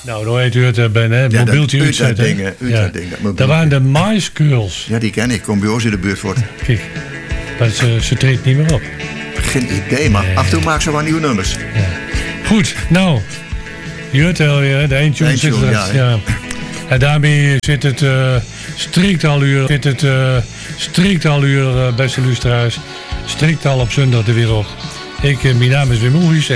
Nou, dan heet u het Ben, hè? Ja, Mobieltje uitzetten. Dingen. Dat waren de Mice Girls. Ja, die ken ik. Kom bij ons in de buurt voor. Kijk, maar ze treedt niet meer op. Geen idee, maar af en toe maken ze wel nieuwe nummers. Ja. Goed, nou. Jutel weer, de eindtune zit er. Ja. En daarmee zit het strikt al uur, beste luisteraars. Strikt al op zondag de weer op. Mijn naam is Wim Oeries.